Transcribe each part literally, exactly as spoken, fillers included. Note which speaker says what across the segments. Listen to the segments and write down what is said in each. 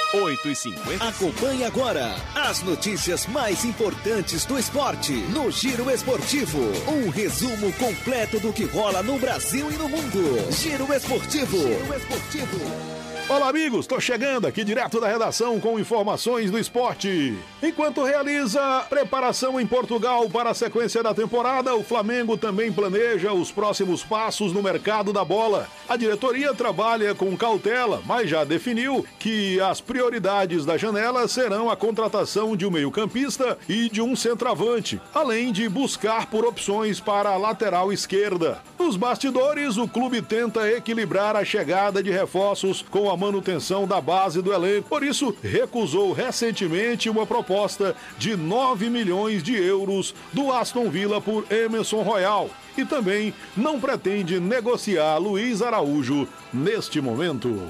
Speaker 1: oito e cinquenta.
Speaker 2: Acompanhe agora as notícias mais importantes do esporte no Giro Esportivo. Um resumo completo do que rola no Brasil e no mundo. Giro Esportivo. Giro Esportivo.
Speaker 3: Olá, amigos, estou chegando aqui direto da redação com informações do esporte. Enquanto realiza preparação em Portugal para a sequência da temporada, o Flamengo também planeja os próximos passos no mercado da bola. A diretoria trabalha com cautela, mas já definiu que as prioridades da janela serão a contratação de um meio-campista e de um centroavante, além de buscar por opções para a lateral esquerda. Nos bastidores, o clube tenta equilibrar a chegada de reforços com a manutenção da base do elenco. Por isso, recusou recentemente uma proposta de nove milhões de euros do Aston Villa por Emerson Royal. E também não pretende negociar Luiz Araújo neste momento.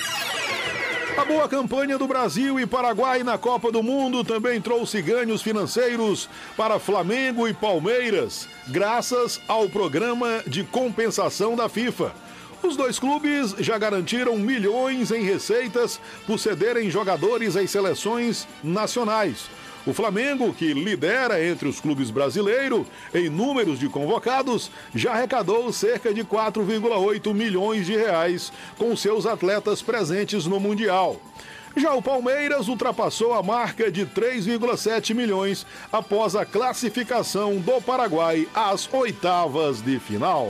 Speaker 3: A boa campanha do Brasil e Paraguai na Copa do Mundo também trouxe ganhos financeiros para Flamengo e Palmeiras, graças ao programa de compensação da FIFA. Os dois clubes já garantiram milhões em receitas por cederem jogadores às seleções nacionais. O Flamengo, que lidera entre os clubes brasileiros em números de convocados, já arrecadou cerca de quatro vírgula oito milhões de reais com seus atletas presentes no Mundial. Já o Palmeiras ultrapassou a marca de três vírgula sete milhões após a classificação do Paraguai às oitavas de final.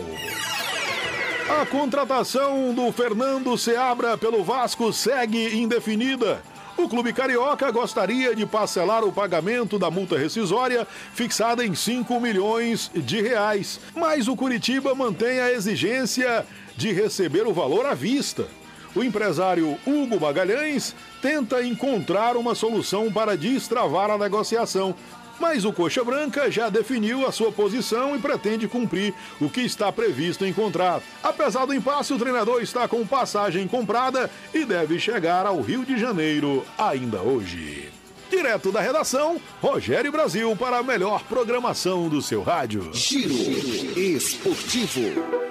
Speaker 3: A contratação do Fernando Seabra pelo Vasco segue indefinida. O clube carioca gostaria de parcelar o pagamento da multa rescisória fixada em cinco milhões de reais, mas o Curitiba mantém a exigência de receber o valor à vista. O empresário Hugo Magalhães tenta encontrar uma solução para destravar a negociação, mas o Coxa Branca já definiu a sua posição e pretende cumprir o que está previsto em contrato. Apesar do impasse, o treinador está com passagem comprada e deve chegar ao Rio de Janeiro ainda hoje. Direto da redação, Rogério Brasil para a melhor programação do seu rádio.
Speaker 2: Giro Esportivo.